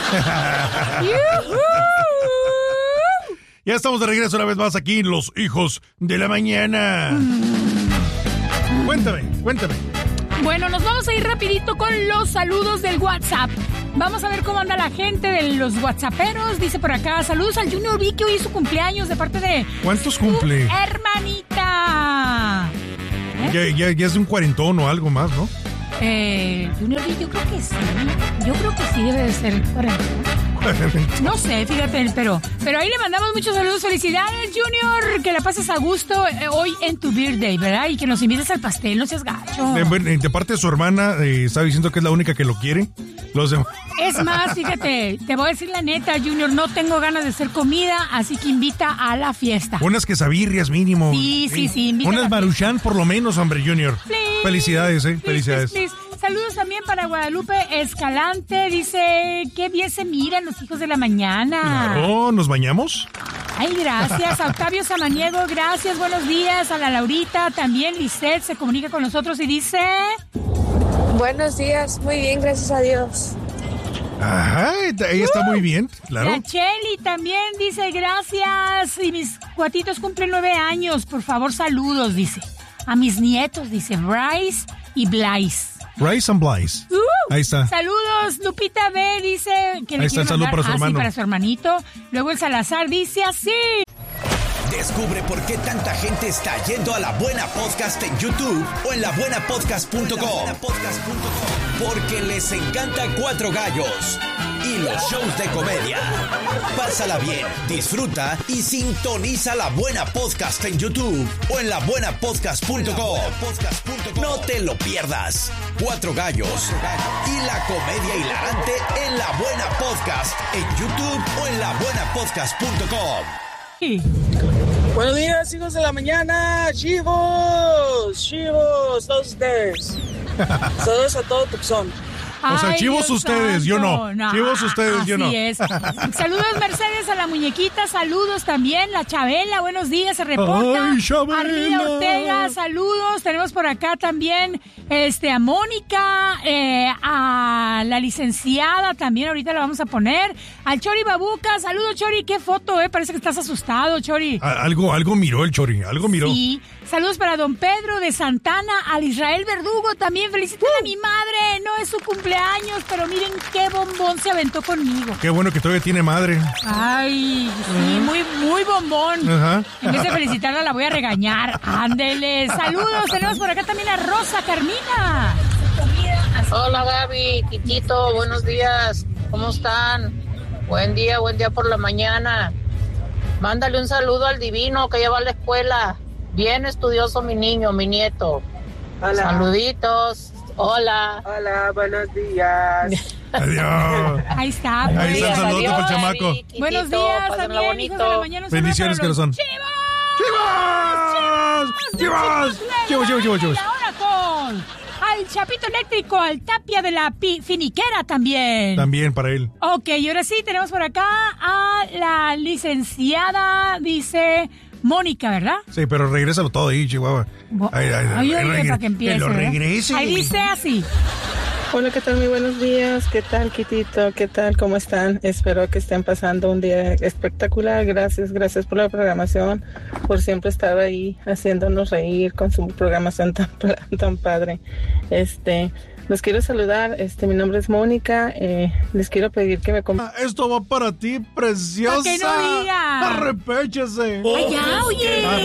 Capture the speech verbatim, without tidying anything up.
Ya estamos de regreso una vez más aquí en Los Hijos de la Mañana. Mm. Cuéntame, cuéntame. Bueno, nos vamos a ir rapidito con los saludos del WhatsApp. Vamos a ver cómo anda la gente de los whatsapperos. Dice por acá, saludos al Junior V que hoy es su cumpleaños de parte de... ¿Cuántos cumple? Hermanita. ¿Eh? Ya, ya, ya es de un cuarentón o algo más, ¿no? Eh, Junior V, yo creo que sí. Yo creo que sí debe de ser cuarentón. No sé, fíjate, pero, pero ahí le mandamos muchos saludos. Felicidades, Junior, que la pases a gusto eh, hoy en tu birthday, ¿verdad? Y que nos invites al pastel, no seas gacho. De, de parte de su hermana, eh, está diciendo que es la única que lo quiere. Los demás. Es más, fíjate, te voy a decir la neta, Junior, no tengo ganas de hacer comida, así que invita a la fiesta. Unas quesabirrias mínimo. Sí, sí, sí. Invita Unas Maruchan por lo menos, hombre, Junior. Please, Felicidades, eh, please, felicidades. Please, please. Saludos también para Guadalupe Escalante. Dice, qué bien se miran los hijos de la mañana. Oh, ¿nos bañamos? Ay, gracias. A Octavio Samaniego, gracias. Buenos días. A la Laurita, también Lisette se comunica con nosotros y dice... Buenos días, muy bien, gracias a Dios. Ajá, ella está muy bien, claro. La Cheli también dice, gracias. Y mis cuatitos cumplen nueve años. Por favor, saludos, dice. A mis nietos, dice Bryce y Blaise. Bryce and Blaise. Uh, Ahí está. Saludos, Lupita B dice que le Ahí está el saludo mandar, para su ah, hermano. Sí, para su hermanito. Luego el Salazar dice así. Descubre por qué tanta gente está yendo a La Buena Podcast en YouTube o en la buena podcast punto com. Porque les encanta Cuatro Gallos y los shows de comedia. Pásala bien, disfruta y sintoniza La Buena Podcast en YouTube o en la buena podcast punto com. No te lo pierdas. Cuatro Gallos y la comedia hilarante en La Buena Podcast en YouTube o en la buena podcast punto com. Sí. Buenos días, hijos de la mañana, chivos, chivos, todos ustedes. Saludos a todo Tucson. O sea, Ay, chivos Dios ustedes, santo. yo no. no. Chivos ustedes, Así yo no. Es. Saludos, Mercedes, a la muñequita. Saludos también. La Chabela, buenos días, se reporta. Ay, Chabela. Arlida Ortega, saludos. Tenemos por acá también este, a Mónica, eh, a la licenciada también, ahorita la vamos a poner. Al Chori Babuca, saludos, Chori. Qué foto, eh. Parece que estás asustado, Chori. A- algo, algo miró el Chori, algo miró. Sí. Saludos para don Pedro de Santana, al Israel Verdugo también. Feliciten a mi madre. No es su cumpleaños, pero miren qué bombón se aventó conmigo. Qué bueno que todavía tiene madre. Ay, sí, muy, muy bombón. Ajá. En vez de felicitarla, la voy a regañar. Ándele. Saludos. Tenemos por acá también a Rosa Carmina. Hola Gaby, Titito, buenos días. ¿Cómo están? Buen día, buen día por la mañana. Mándale un saludo al divino que lleva a la escuela. Bien estudioso mi niño, mi nieto. Hola. Saluditos. Hola. Hola, buenos días. Adiós. Ahí está. Ahí pues. está el saludo Adiós, para el chamaco. Gaby, Titito, Buenos días pásenla también, bonito. hijos de la mañana. Un saludo Bendiciones, para los corazón. ¡Chivas! ¡Chivas! ¡Chivas! ¡Chivas, chivas, chivas! Y ahora con al Chapito Eléctrico, al Tapia de la pi- Finiquera también. También para él. Ok, y ahora sí, tenemos por acá a la licenciada, dice Mónica, ¿verdad? Sí, pero regrésalo todo ahí, Chihuahua. Bo- Ay, ay, Ay, ay, oye, regre- para que empiece. que lo ¿verdad? regrese. Ahí dice así. Hola, ¿qué tal? Muy buenos días. ¿Qué tal, Kitito? ¿Qué tal? ¿Cómo están? Espero que estén pasando un día espectacular. Gracias, gracias por la programación, por siempre estar ahí haciéndonos reír con su programación tan, tan padre. Este, los quiero saludar. Este, mi nombre es Mónica. Eh, les quiero pedir que me com- Ah, Esto va para ti, preciosa. ¿Para qué no diga? Arrepéchese. Ay, ya, oye. Ah,